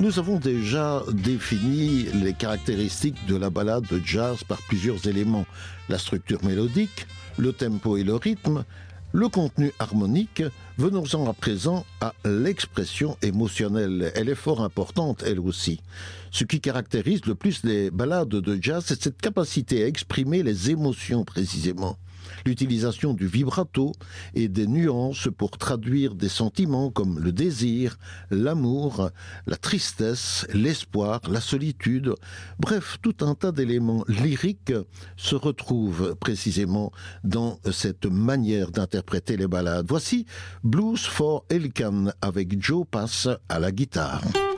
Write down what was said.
Nous avons déjà défini les caractéristiques de la ballade de jazz par plusieurs éléments. La structure mélodique, le tempo et le rythme, le contenu harmonique. Venons-en à présent à l'expression émotionnelle. Elle est fort importante, elle aussi. Ce qui caractérise le plus les ballades de jazz, c'est cette capacité à exprimer les émotions précisément. L'utilisation du vibrato et des nuances pour traduire des sentiments comme le désir, l'amour, la tristesse, l'espoir, la solitude. Bref, tout un tas d'éléments lyriques se retrouvent précisément dans cette manière d'interpréter les ballades. Voici Blues for Elkan avec Joe Pass à la guitare.